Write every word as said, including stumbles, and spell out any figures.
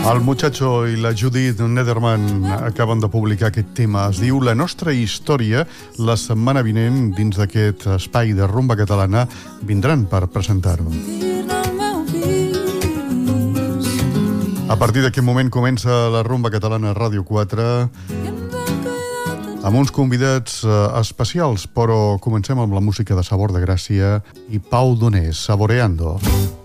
El Muchacho i la Judith Nederman acaben de publicar aquest tema. Es diu La nostra història. La setmana vinent, dins d'aquest espai de rumba catalana, vindran per presentar-ho. A partir d'aquest moment comença la rumba catalana a Ràdio quatre amb uns convidats especials, però comencem amb la música de Sabor de Gràcia i Pau Donés, Saboreando.